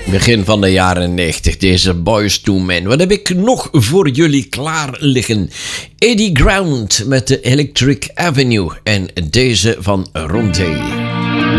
Begin van de jaren 90, deze Boyz II Men. Wat heb ik nog voor jullie klaar liggen? Eddie Grant met de Electric Avenue en deze van Rondé.